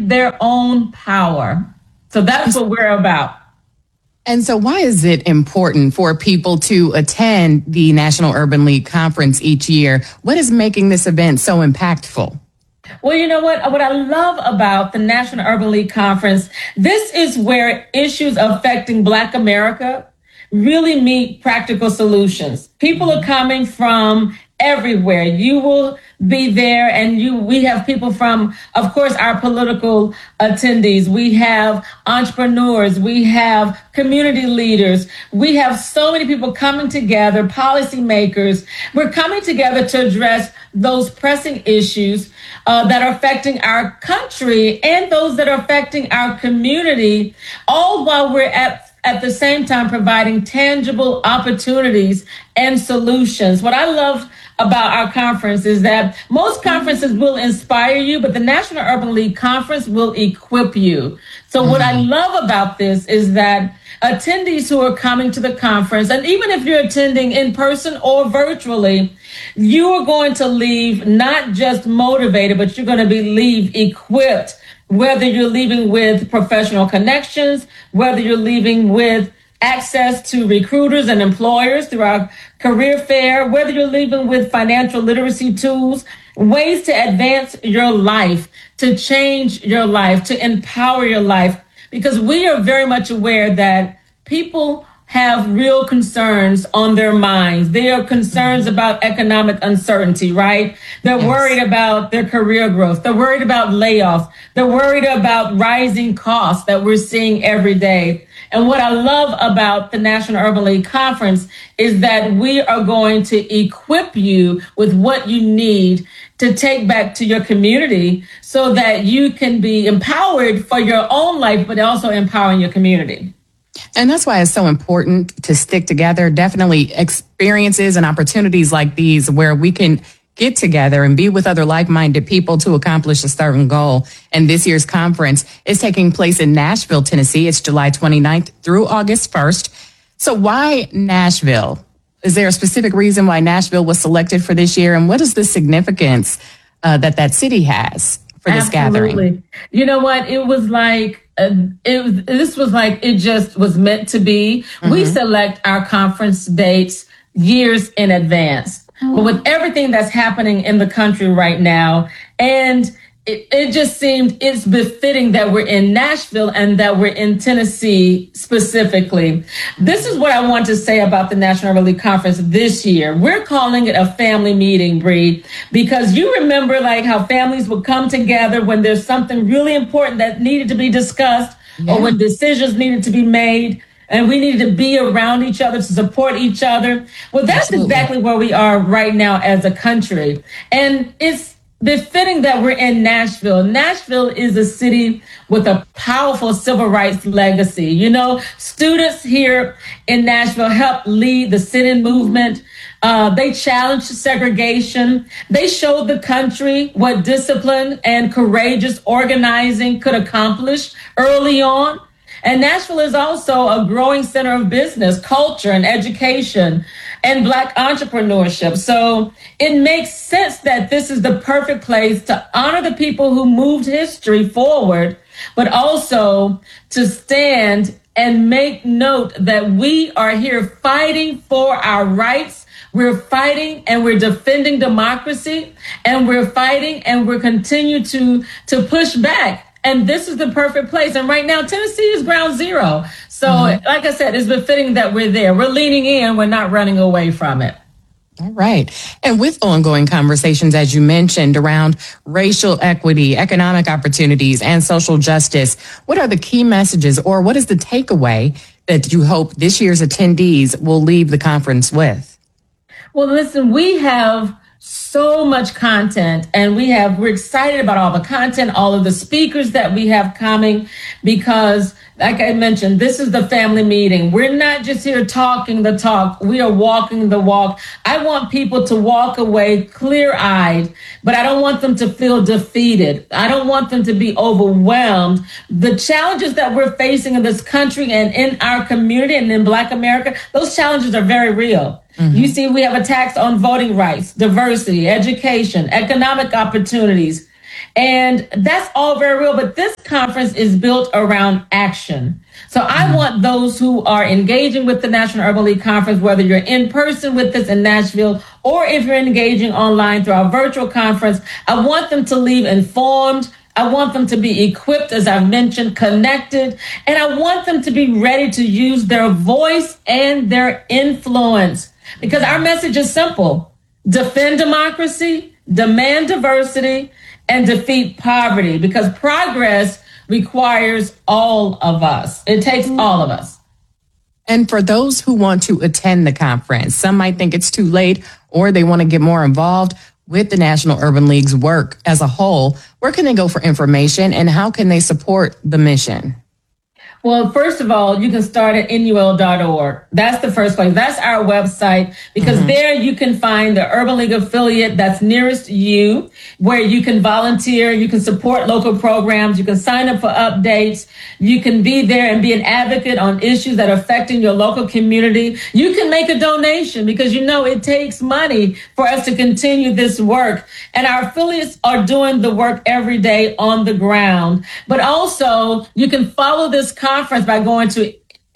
find their own power. So that's what we're about. And so why is it important for people to attend the National Urban League Conference each year? What is making this event so impactful? Well, you know what? What I love about the National Urban League Conference, this is where issues affecting Black America really meet practical solutions. People are coming from everywhere. You will be there, and we have people from, of course, our political attendees. We have entrepreneurs. We have community leaders. We have so many people coming together, policymakers. We're coming together to address those pressing issues that are affecting our country and those that are affecting our community, all while we're at the same time providing tangible opportunities and solutions. What I love about our conference is that most conferences will inspire you, but the National Urban League Conference will equip you. So what I love about this is that attendees who are coming to the conference, and even if you're attending in person or virtually, you are going to leave not just motivated, but you're going to leave equipped, whether you're leaving with professional connections, whether you're leaving with access to recruiters and employers through our career fair, whether you're leaving with financial literacy tools, ways to advance your life, to change your life, to empower your life, because we are very much aware that people have real concerns on their minds. They are concerns about economic uncertainty, right? They're worried about their career growth. They're worried about layoffs. They're worried about rising costs that we're seeing every day. And what I love about the National Urban League Conference is that we are going to equip you with what you need to take back to your community so that you can be empowered for your own life, but also empowering your community. And that's why it's so important to stick together. Definitely experiences and opportunities like these where we can get together and be with other like-minded people to accomplish a certain goal. And this year's conference is taking place in Nashville, Tennessee. It's July 29th through August 1st. So why Nashville? Is there a specific reason why Nashville was selected for this year? And what is the significance that city has for this gathering? You know what? It was like, it just was meant to be. We select our conference dates years in advance. But with everything that's happening in the country right now, and it just seemed it's befitting that we're in Nashville and that we're in Tennessee specifically. This is what I want to say about the National Urban League Conference this year. We're calling it a family meeting, Bree, because you remember like how families would come together when there's something really important that needed to be discussed or when decisions needed to be made. And we needed to be around each other to support each other. Well, that's exactly where we are right now as a country. And it's befitting that we're in Nashville. Nashville is a city with a powerful civil rights legacy. You know, students here in Nashville helped lead the sit-in movement. They challenged segregation. They showed the country what discipline and courageous organizing could accomplish early on. And Nashville is also a growing center of business, culture, and education, and Black entrepreneurship. So it makes sense that this is the perfect place to honor the people who moved history forward, but also to stand and make note that we are here fighting for our rights. We're fighting and we're defending democracy, and we're fighting and we're continue to push back. And this is the perfect place. And right now, Tennessee is ground zero. So like I said, it's befitting that we're there. We're leaning in. We're not running away from it. All right. And with ongoing conversations, as you mentioned, around racial equity, economic opportunities, and social justice, what are the key messages or what is the takeaway that you hope this year's attendees will leave the conference with? Well, listen, we have so much content, and we're excited about all the content, all of the speakers that we have coming, because like I mentioned, this is the family meeting. We're not just here talking the talk. We are walking the walk. I want people to walk away clear-eyed, but I don't want them to feel defeated. I don't want them to be overwhelmed. The challenges that we're facing in this country and in our community and in Black America, those challenges are very real. You see, we have attacks on voting rights, diversity, education, economic opportunities. And that's all very real, but this conference is built around action. So I want those who are engaging with the National Urban League Conference, whether you're in person with us in Nashville or if you're engaging online through our virtual conference, I want them to leave informed. I want them to be equipped, as I've mentioned, connected, and I want them to be ready to use their voice and their influence, because our message is simple: defend democracy, demand diversity, and defeat poverty, because progress requires all of us. It takes all of us. And for those who want to attend the conference, some might think it's too late or they want to get more involved with the National Urban League's work as a whole. Where can they go for information and how can they support the mission? Well, first of all, you can start at NUL.org. That's the first place. That's our website, because there you can find the Urban League affiliate that's nearest you, where you can volunteer, you can support local programs, you can sign up for updates, you can be there and be an advocate on issues that are affecting your local community. You can make a donation, because you know it takes money for us to continue this work. And our affiliates are doing the work every day on the ground. But also, you can follow this conference by going to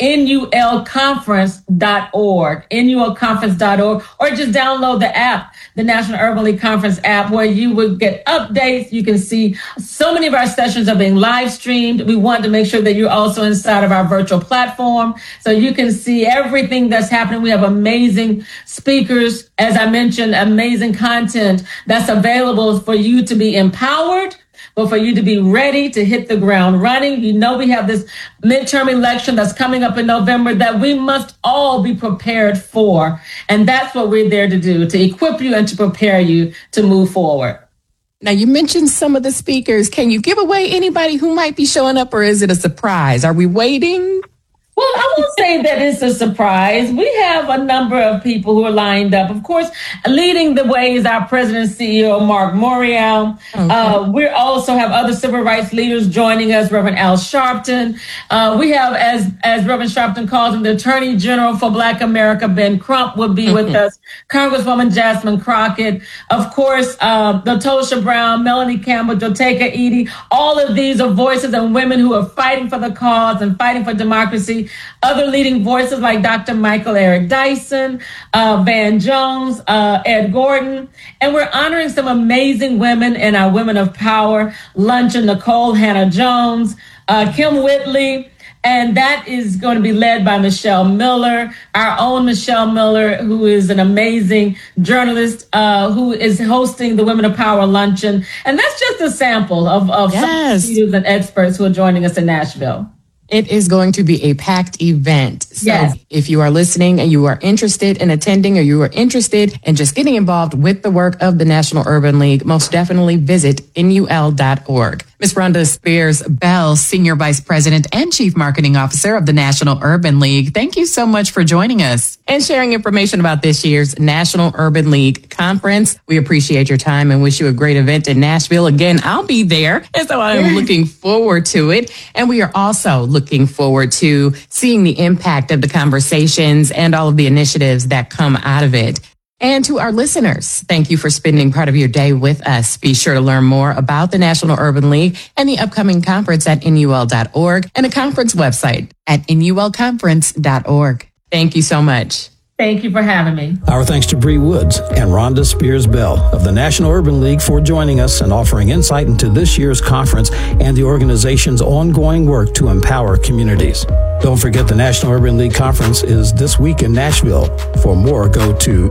NULconference.org, NULconference.org, or just download the app, the National Urban League Conference app, where you would get updates. You can see so many of our sessions are being live streamed. We want to make sure that you're also inside of our virtual platform so you can see everything that's happening. We have amazing speakers, as I mentioned, amazing content that's available for you to be empowered, but for you to be ready to hit the ground running. You know, we have this midterm election that's coming up in November that we must all be prepared for. And that's what we're there to do, to equip you and to prepare you to move forward. Now, you mentioned some of the speakers. Can you give away anybody who might be showing up, or is it a surprise? Are we waiting? Well, I won't say that it's a surprise. We have a number of people who are lined up. Of course, leading the way is our president and CEO, Mark Morial. Okay. We also have other civil rights leaders joining us, Reverend Al Sharpton. We have, as Reverend Sharpton calls him, the Attorney General for Black America, Ben Crump, will be with us. Congresswoman Jasmine Crockett. Of course, Latosha Brown, Melanie Campbell, Joteka Edie. All of these are voices and women who are fighting for the cause and fighting for democracy. Other leading voices like Dr. Michael Eric Dyson, Van Jones, Ed Gordon. And we're honoring some amazing women in our Women of Power luncheon: Nicole Hannah-Jones, Kim Whitley. And that is going to be led by Michelle Miller, our own Michelle Miller, who is an amazing journalist who is hosting the Women of Power luncheon. And that's just a sample of some leaders and experts who are joining us in Nashville. It is going to be a packed event. So if you are listening and you are interested in attending, or you are interested in just getting involved with the work of the National Urban League, most definitely visit NUL.org. Ms. Rhonda Spears Bell, Senior Vice President and Chief Marketing Officer of the National Urban League, thank you so much for joining us and sharing information about this year's National Urban League Conference. We appreciate your time and wish you a great event in Nashville. Again, I'll be there, and so I am looking forward to it. And we are also looking forward to seeing the impact of the conversations and all of the initiatives that come out of it. And to our listeners, thank you for spending part of your day with us. Be sure to learn more about the National Urban League and the upcoming conference at NUL.org and the conference website at NULconference.org. Thank you so much. Thank you for having me. Our thanks to Bree Woods and Rhonda Spears Bell of the National Urban League for joining us and offering insight into this year's conference and the organization's ongoing work to empower communities. Don't forget the National Urban League Conference is this week in Nashville. For more, go to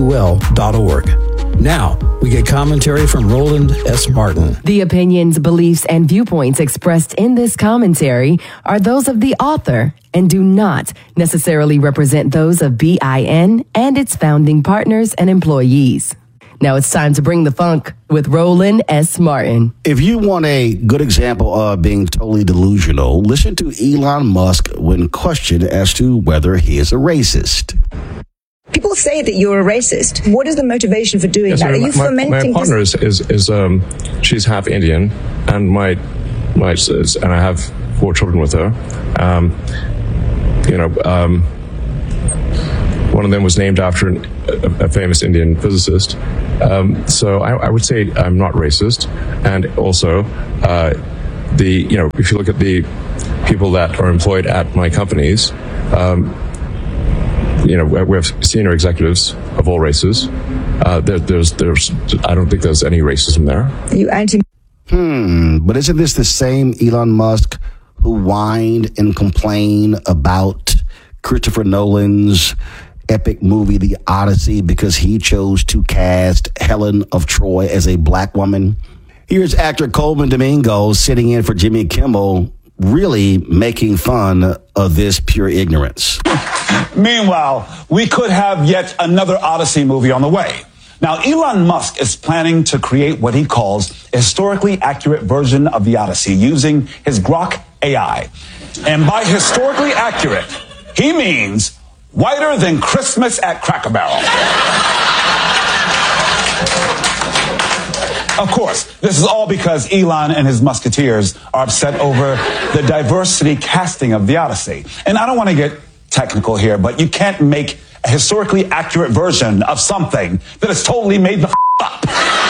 NUL.org. Now, we get commentary from Roland S. Martin. The opinions, beliefs, and viewpoints expressed in this commentary are those of the author and do not necessarily represent those of BIN and its founding partners and employees. Now it's time to bring the funk with Roland S. Martin. If you want a good example of being totally delusional, listen to Elon Musk when questioned as to whether he is a racist. People say that you're a racist. What is the motivation for doing that? Are you fomenting? My partner is she's half Indian, and and I have 4 children with her. One of them was named after a famous Indian physicist. So I would say I'm not racist. And also, if you look at the people that are employed at my companies, we have senior executives of all races. I don't think there's any racism there. You anti? But isn't this the same Elon Musk who whined and complained about Christopher Nolan's epic movie, The Odyssey, because he chose to cast Helen of Troy as a black woman? Here's actor Coleman Domingo sitting in for Jimmy Kimmel, really making fun of this pure ignorance. Meanwhile, we could have yet another Odyssey movie on the way. Now, Elon Musk is planning to create what he calls a historically accurate version of the Odyssey using his Grok AI. And by historically accurate, he means whiter than Christmas at Cracker Barrel. Of course, this is all because Elon and his Musketeers are upset over the diversity casting of the Odyssey. And I don't want to get technical here, but you can't make a historically accurate version of something that is totally made the up.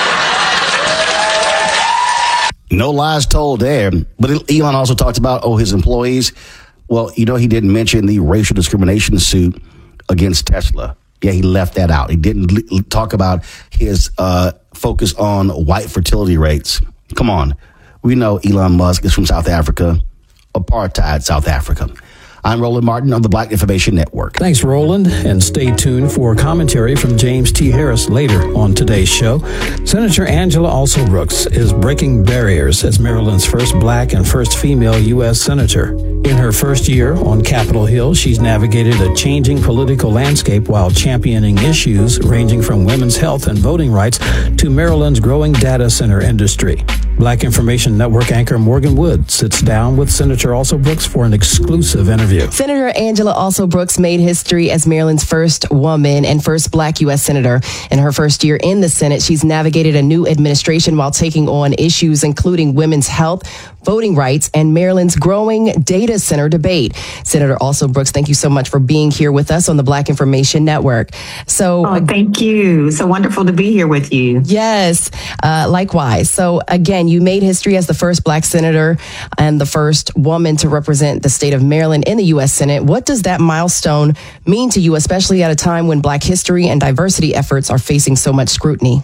No lies told there. But Elon also talked about, his employees. Well, he didn't mention the racial discrimination suit against Tesla. Yeah, he left that out. He didn't talk about his focus on white fertility rates. Come on. We know Elon Musk is from South Africa, apartheid South Africa. I'm Roland Martin on the Black Information Network. Thanks, Roland, and stay tuned for commentary from James T. Harris later on today's show. Senator Angela Alsobrooks is breaking barriers as Maryland's first black and first female U.S. Senator. In her first year on Capitol Hill, she's navigated a changing political landscape while championing issues ranging from women's health and voting rights to Maryland's growing data center industry. Black Information Network anchor Morgan Wood sits down with Senator Alsobrooks for an exclusive interview. Senator Angela Alsobrooks made history as Maryland's first woman and first black U.S. Senator. In her first year in the Senate, she's navigated a new administration while taking on issues including women's health, voting rights, and Maryland's growing data center debate. Senator Alsobrooks, thank you so much for being here with us on the Black Information Network. Thank you. So wonderful to be here with you. Yes, likewise. So again, you made history as the first black senator and the first woman to represent the state of Maryland in the U.S. Senate. What does that milestone mean to you, especially at a time when black history and diversity efforts are facing so much scrutiny?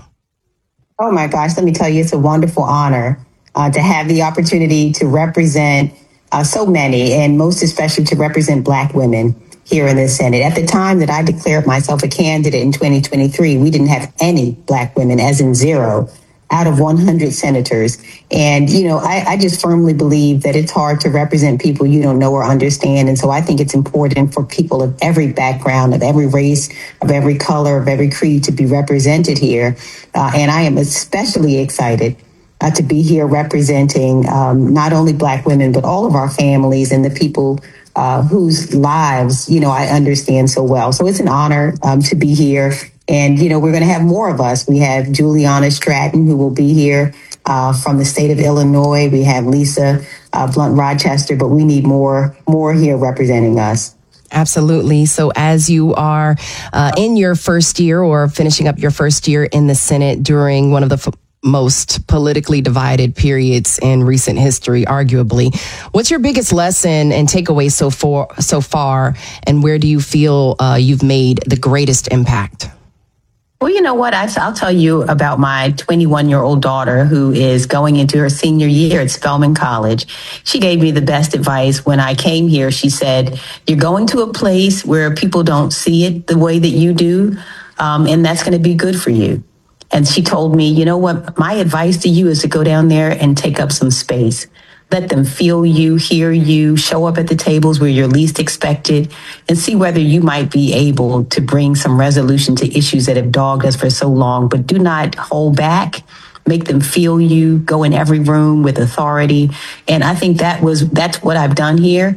Oh my gosh, let me tell you, it's a wonderful honor to have the opportunity to represent so many, and most especially to represent black women here in the Senate. At the time that I declared myself a candidate in 2023, we didn't have any black women, as in 0, out of 100 senators. And, I just firmly believe that it's hard to represent people you don't know or understand. And so I think it's important for people of every background, of every race, of every color, of every creed to be represented here. And I am especially excited to be here representing not only black women, but all of our families and the people whose lives, I understand so well. So it's an honor to be here. And, we're going to have more of us. We have Juliana Stratton, who will be here from the state of Illinois. We have Lisa Blunt Rochester, but we need more here representing us. Absolutely. So as you are in your first year or finishing up your first year in the Senate during one of the most politically divided periods in recent history, arguably, what's your biggest lesson and takeaway so far, and where do you feel you've made the greatest impact? Well, you know what? I'll tell you about my 21-year-old daughter who is going into her senior year at Spelman College. She gave me the best advice when I came here. She said, you're going to a place where people don't see it the way that you do, and that's going to be good for you. And she told me, you know what? My advice to you is to go down there and take up some space. Let them feel you, hear you, show up at the tables where you're least expected, and see whether you might be able to bring some resolution to issues that have dogged us for so long. But do not hold back. Make them feel you. Go in every room with authority. And I think that's what I've done here.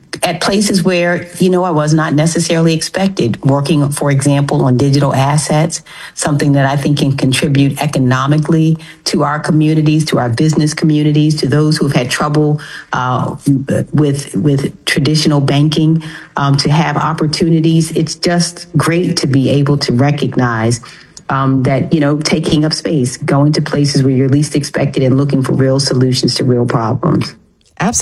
at places where, I was not necessarily expected, working, for example, on digital assets, something that I think can contribute economically to our communities, to our business communities, to those who've had trouble with traditional banking, to have opportunities. It's just great to be able to recognize that, taking up space, going to places where you're least expected and looking for real solutions to real problems.